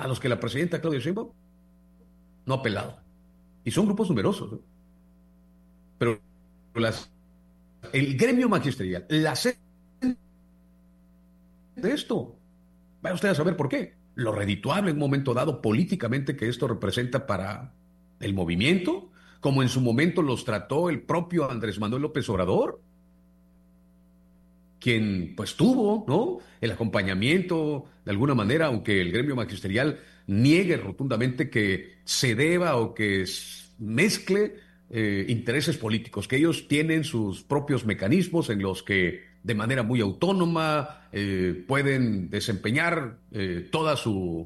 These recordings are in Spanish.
a los que la presidenta Claudia Sheinbaum no ha apelado. Y son grupos numerosos, ¿no? Pero el gremio magisterial, la sede de esto, vaya usted a saber por qué. Lo redituable en un momento dado políticamente que esto representa para el movimiento, como en su momento los trató el propio Andrés Manuel López Obrador, quien pues tuvo, ¿no?, el acompañamiento de alguna manera, aunque el gremio magisterial niegue rotundamente que se deba o que mezcle intereses políticos, que ellos tienen sus propios mecanismos en los que de manera muy autónoma pueden desempeñar toda su,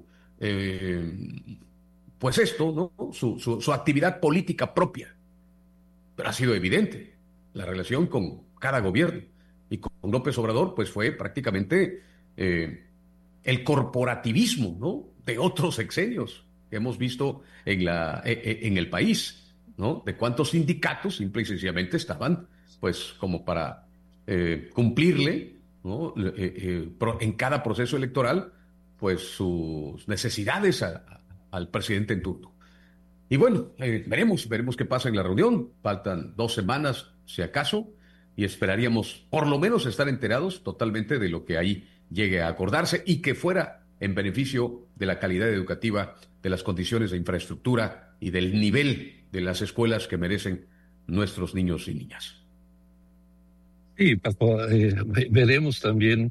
pues esto, ¿no?, su actividad política propia. Pero ha sido evidente la relación con cada gobierno. Y con López Obrador, pues fue prácticamente el corporativismo, ¿no?, de otros sexenios que hemos visto en el país, ¿no? De cuántos sindicatos simple y sencillamente estaban, pues, como para cumplirle, ¿no?, en cada proceso electoral, pues, sus necesidades al presidente en turno. Y bueno, veremos qué pasa en la reunión. Faltan 2 semanas, si acaso, y esperaríamos por lo menos estar enterados totalmente de lo que ahí llegue a acordarse y que fuera en beneficio de la calidad educativa, de las condiciones de infraestructura y del nivel de las escuelas que merecen nuestros niños y niñas. Sí, Paco, veremos también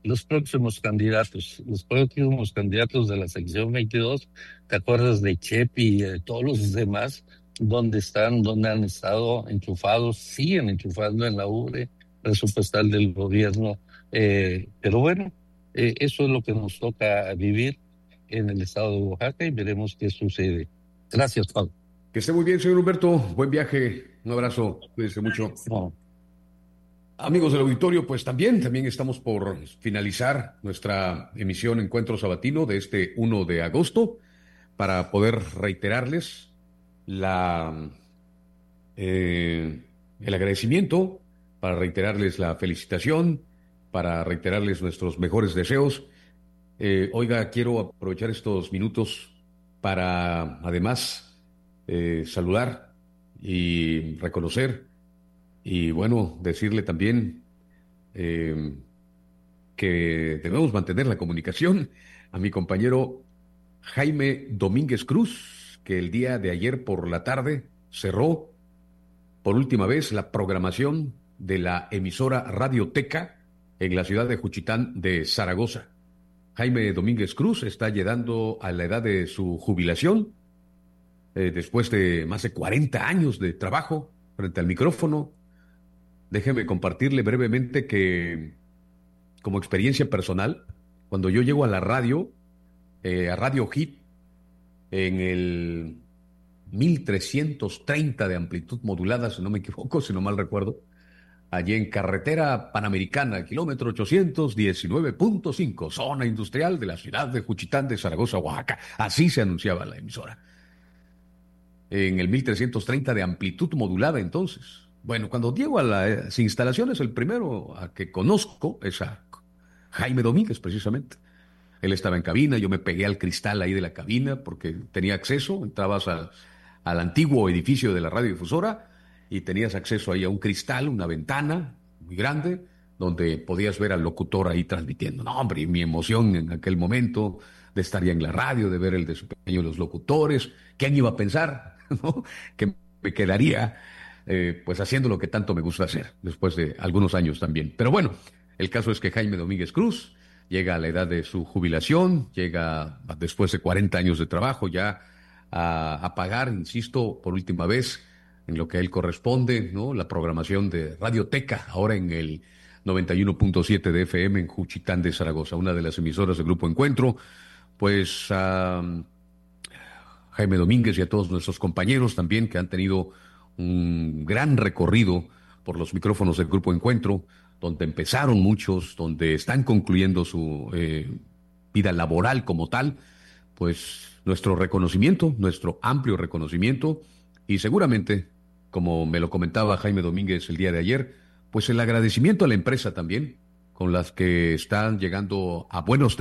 los próximos candidatos de la sección 22. ¿Te acuerdas de Chepi y de todos los demás? ¿Dónde están? ¿Dónde han estado enchufados? Siguen enchufando en la ubre presupuestal del gobierno. Pero bueno, eso es lo que nos toca vivir en el estado de Oaxaca y veremos qué sucede. Gracias, Pablo. Que esté muy bien, señor Humberto. Buen viaje. Un abrazo. Cuídense mucho. No. Amigos del auditorio, pues también estamos por finalizar nuestra emisión Encuentro Sabatino de este 1 de agosto para poder reiterarles la, el agradecimiento, para reiterarles la felicitación, para reiterarles nuestros mejores deseos. Oiga, quiero aprovechar estos minutos para además saludar y reconocer y bueno, decirle también eh, que debemos mantener la comunicación a mi compañero Jaime Domínguez Cruz, que el día de ayer por la tarde cerró por última vez la programación de la emisora Radioteca en la ciudad de Juchitán de Zaragoza. Jaime Domínguez Cruz está llegando a la edad de su jubilación, después de más de 40 años de trabajo frente al micrófono. Déjeme compartirle brevemente que, como experiencia personal, cuando yo llego a la radio, a Radio Hit, en el 1330 de amplitud modulada, si no me equivoco, si no mal recuerdo, allí en carretera Panamericana, kilómetro 819.5, zona industrial de la ciudad de Juchitán de Zaragoza, Oaxaca. Así se anunciaba la emisora. En el 1330 de amplitud modulada, entonces. Bueno, cuando llego a las instalaciones, el primero a que conozco es a Jaime Domínguez, precisamente. Él estaba en cabina, yo me pegué al cristal ahí de la cabina porque tenía acceso, entrabas al antiguo edificio de la radiodifusora y tenías acceso ahí a un cristal, una ventana muy grande, donde podías ver al locutor ahí transmitiendo. No, hombre, y mi emoción en aquel momento de estar ya en la radio, de ver el desempeño de los locutores, ¿quién iba a pensar, ¿no?, que me quedaría pues haciendo lo que tanto me gusta hacer, después de algunos años también? Pero bueno, el caso es que Jaime Domínguez Cruz llega a la edad de su jubilación, llega después de 40 años de trabajo ya a pagar, insisto, por última vez, en lo que a él corresponde, ¿no?, la programación de Radioteca, ahora en el 91.7 de FM en Juchitán de Zaragoza, una de las emisoras del Grupo Encuentro. Pues a Jaime Domínguez y a todos nuestros compañeros también que han tenido un gran recorrido por los micrófonos del Grupo Encuentro, donde empezaron muchos, donde están concluyendo su vida laboral como tal, pues nuestro reconocimiento, nuestro amplio reconocimiento y seguramente, como me lo comentaba Jaime Domínguez el día de ayer, pues el agradecimiento a la empresa también, con las que están llegando a buenos